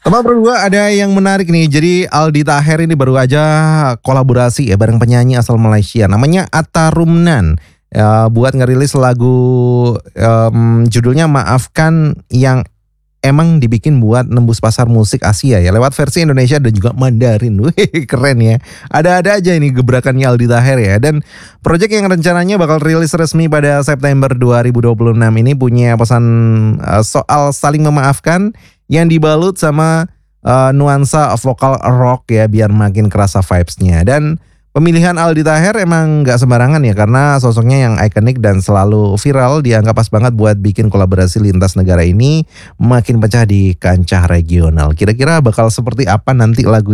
Teman berdua ada yang menarik nih. Jadi Aldi Taher ini baru aja kolaborasi ya bareng penyanyi asal Malaysia. Namanya Atta Rumnan. Ya, buat ngerilis lagu judulnya Maafkan yang emang dibikin buat nembus pasar musik Asia ya. Lewat versi Indonesia dan juga Mandarin. Wih, keren ya. Ada-ada aja ini gebrakannya Aldi Taher ya. Dan proyek yang rencananya bakal rilis resmi pada September 2026 ini punya pesan soal saling memaafkan yang dibalut sama nuansa vokal rock ya biar makin kerasa vibes-nya. Dan pemilihan Aldi Taher emang gak sembarangan ya karena sosoknya yang ikonik dan selalu viral dianggap pas banget buat bikin kolaborasi lintas negara ini makin pecah di kancah regional. Kira-kira bakal seperti apa nanti lagu